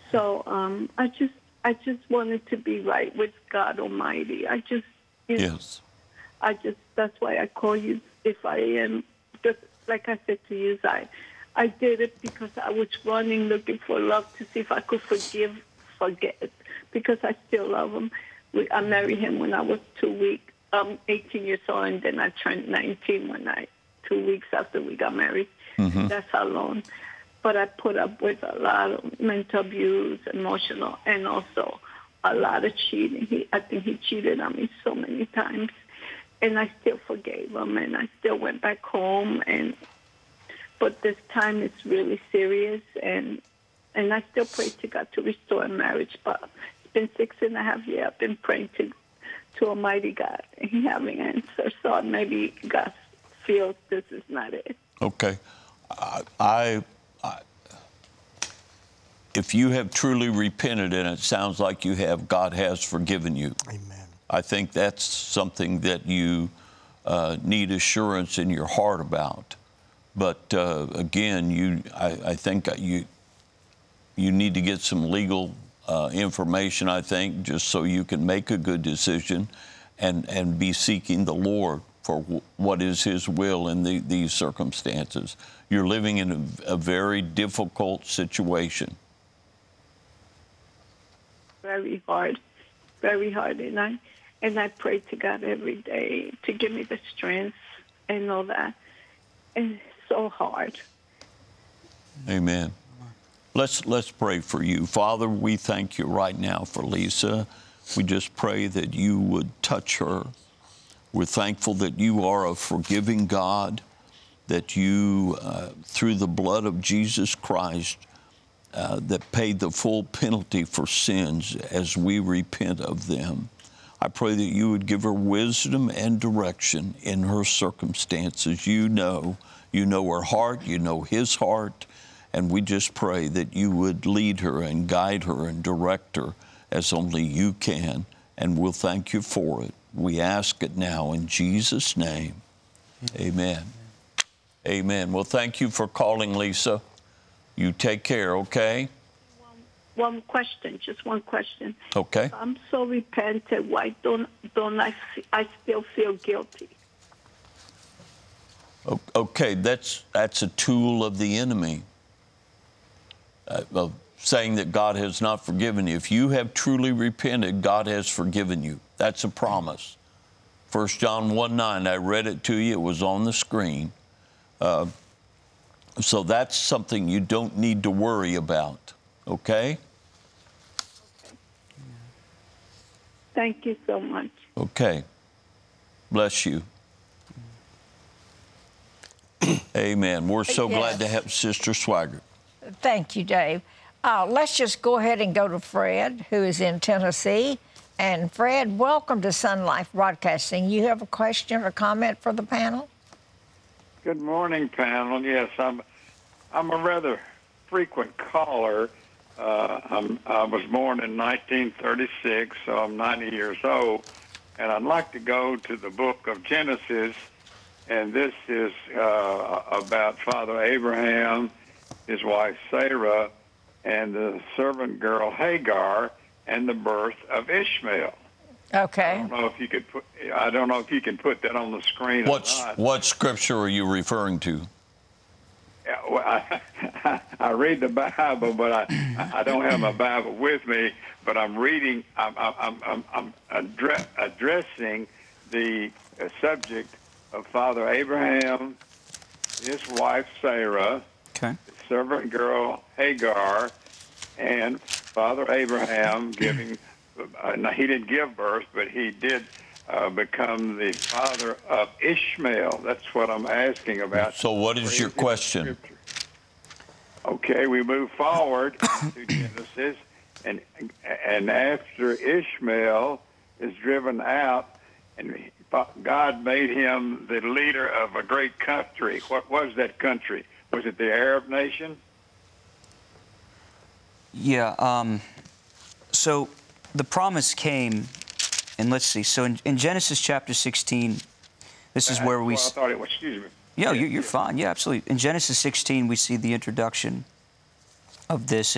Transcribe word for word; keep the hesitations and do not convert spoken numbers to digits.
So um, I just I just wanted to be right with God Almighty. I just, you know, Yes. I just, that's why I call you. If I am, just like I said to you, I, I did it because I was running, looking for love to see if I could forgive, forget, because I still love him. We, I married him when I was two weeks, um, eighteen years old, and then I turned nineteen when I, two weeks after we got married. Mm-hmm. That's how long. But I put up with a lot of mental abuse, emotional, and also a lot of cheating. He, I think he cheated on me so many times. And I still forgave him, and I still went back home. And but this time it's really serious, and and I still pray to God to restore a marriage. But it's been six and a half years. I've been praying to to Almighty God, and He haven't answered. So maybe God feels this is not it. Okay. I, I, I, if you have truly repented, and it sounds like you have, God has forgiven you. Amen. I think that's something that you uh, need assurance in your heart about. But uh, again, you, I, I think you, you need to get some legal uh, information, I think, just so you can make a good decision and, and be seeking the Lord for w- what is His will in the, these circumstances. You're living in a, a very difficult situation. Very hard, very hard. And I, and I pray to God every day to give me the strength and all that. And it's so hard. Amen. Let's, let's pray for you. Father, we thank you right now for Lisa. We just pray that you would touch her. We're thankful that you are a forgiving God, that you, uh, through the blood of Jesus Christ, uh, that paid the full penalty for sins as we repent of them. I pray that you would give her wisdom and direction in her circumstances. You know, you know her heart, you know his heart, and we just pray that you would lead her and guide her and direct her as only you can, and we'll thank you for it. We ask it now in Jesus' name. Amen. Amen. Well, thank you for calling, Lisa. You take care, okay? One, one question, just one question. Okay. I'm so repentant. Why don't don't I? f- I still feel guilty? O- Okay, that's that's a tool of the enemy, uh, of saying that God has not forgiven you. If you have truly repented, God has forgiven you. That's a promise. First John one nine, I read it to you. It was on the screen. Uh, so that's something you don't need to worry about, okay? Thank you so much. Okay. Bless you. Amen. We're so glad to Yes. have Sister Swaggart. Thank you, Dave. Uh, let's just go ahead and go to Fred, who is in Tennessee. And Fred, welcome to Sun Life Broadcasting. You have a question or comment for the panel? Good morning, panel. Yes, I'm I'm a rather frequent caller. Uh, I'm, I was born in nineteen thirty-six, so I'm ninety years old. And I'd like to go to the book of Genesis, and this is uh, about Father Abraham, his wife Sarah, and the servant girl Hagar, and the birth of Ishmael. I Okay. don't know if you could put. I don't know if you can put that on the screen What's, or not. what scripture are you referring to? Yeah, well, I, I read the Bible, but I, I don't have my Bible with me. But I'm reading. I'm I'm I'm, I'm address, addressing the uh, subject of Father Abraham, his wife Sarah, Okay. servant girl Hagar, and Father Abraham giving. Uh, now, he didn't give birth, but he did uh, become the father of Ishmael. That's what I'm asking about. So what is your Where in question? Scripture? Okay, we move forward to Genesis, and and after Ishmael is driven out, and God made him the leader of a great country. What was that country? Was it the Arab nation? Yeah. Um, so the promise came, and let's see. So in, in Genesis chapter sixteen, this is where we. Well, I thought it was. Excuse me. Yeah, you're, you're fine. Yeah, absolutely. In Genesis sixteen, we see the introduction of this.